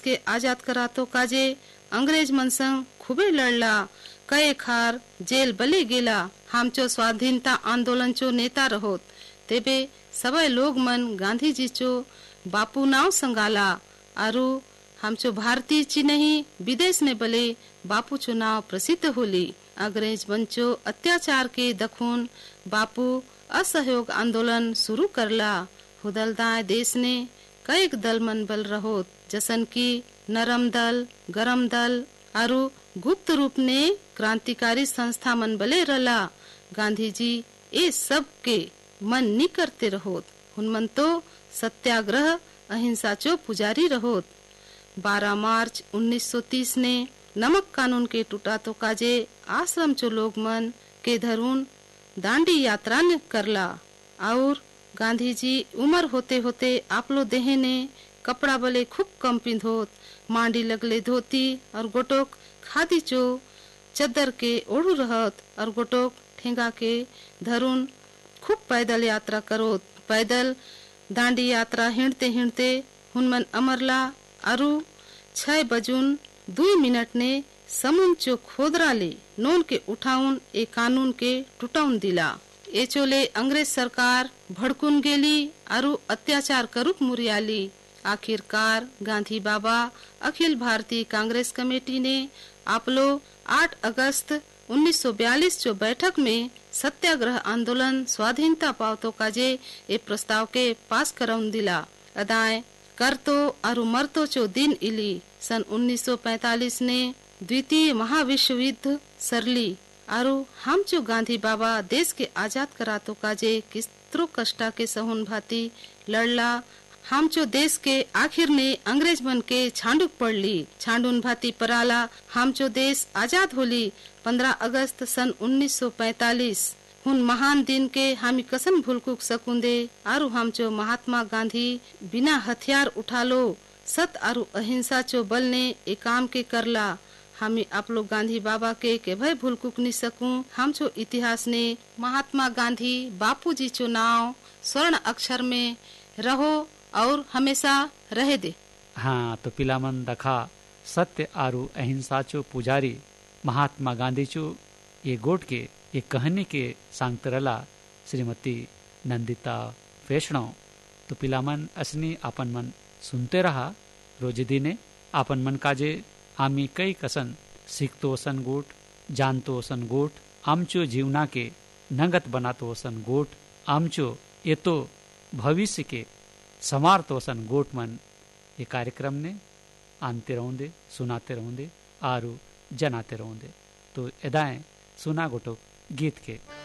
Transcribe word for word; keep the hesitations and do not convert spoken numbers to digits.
के आजाद करा तो काजे अंग्रेज मन संग खूबे लड़ला, कई खार जेल बले गेला। हमचो स्वाधीनता आंदोलन चो नेता रहोत, तेबे सबे लोग मन गांधी जी चो बापू नाव संगाला, आरु हमचो भारतीय ची नहीं विदेश में बले बापू चो नाव प्रसिद्ध होली। अंग्रेज बंचो अत्याचार के दखून बापू असहयोग आंदोलन शुरू करला। हुदलदाय देश ने कई दल मन बल रहोत, जसन की नरम दल, गरम दल आरु गुप्त रूप ने क्रांतिकारी संस्था मन बले रला। गांधी जी ये सब के मन नी करते रहोत, हुनमन तो सत्याग्रह अहिंसा चो पुजारी रहोत। बारह मार्च उन्नीस सौ तीस ने नमक कानून के टूटा तो काजे आश्रम चो लोग मन के धरून दांडी यात्रा ने करला। और गांधी जी उम्र होते होते आपलो देहे ने कपड़ा बले खूब कम पिंधोत, मांडी लगले धोती और गोटोक खादी चो चद्दर के ओढ़ू रहत, और गोटोक ठेंगा के धरून खूब पैदल यात्रा करोत। पैदल दांडी यात्रा हिंडते हिंडते हुनमन अमरला, अरु छह बजून दुई मिनट ने समुन चो खोदरा ले नोन के उठाउन ए कानून के टूटाउन दिला। ए चोले अंग्रेज सरकार भड़कुन गेली अरु अत्याचार करुक मुरियाली। आखिरकार गांधी बाबा अखिल भारतीय कांग्रेस कमेटी ने आपलो आठ अगस्त उन्नीस सौ बयालीस चो बैठक में सत्याग्रह आंदोलन स्वाधीनता पावतो काजे ए प्रस्ताव के पास कराउन दिला। अदाय करतो अरु मरतो चो दिन इली। सन उन्नीस सौ पैंतालीस ने द्वितीय महाविश्व युद्ध सरली, आरु हम जो गांधी बाबा देश के आजाद करातो काजे किस्तरो कष्टा के सहुन भाती लड़ला। हम जो देश के आखिर ने अंग्रेज मन के छांडुक पड़ली, छांडुन भाती पराला हम जो देश आजाद होली। पंद्रह अगस्त सन उन्नीस सौ पैंतालीस हुन महान दिन के हामी कसन भूलकुक सकुंदे। आरु हम जो महात्मा गांधी बिना हथियार उठालो सत आरु अहिंसा चो बल ने ए काम के करला। हमें आप लोग गांधी बाबा के के भाई भूलकुक नहीं सकूं। हम जो इतिहास ने महात्मा गांधी बापू जी चो नाव स्वर्ण अक्षर में रहो और हमेशा रहे दे। हाँ, तो पिलामन दखा सत्य आरु अहिंसा चो पुजारी महात्मा गांधी चो ये गोट के ये कहानी के सांगतरला श्रीमती नंदिता वैष्णव। तो पिलामन असनी आपन मन सुनते रहा रोज दिने आपन मन काजे आमी कई कसन सीखतो सन गोट, जानतो सन गोट, आमचो जीवना के नंगत बनातो सन गोट, आमचो ये तो भविष्य के समारतो सन गोट मन ये कार्यक्रम ने आनते रहूंदे, सुनाते रहूंदे, आरु जनाते रहूंदे। तो एदाएं सुना गोटो गीत के